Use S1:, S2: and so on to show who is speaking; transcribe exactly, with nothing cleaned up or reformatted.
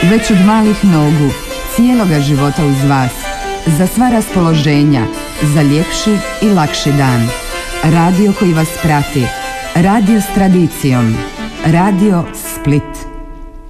S1: već od malih nogu, cijeloga života uz vas, za sva raspoloženja, za ljepši i lakši dan. Radio koji vas prati, radio s tradicijom, Radio Split.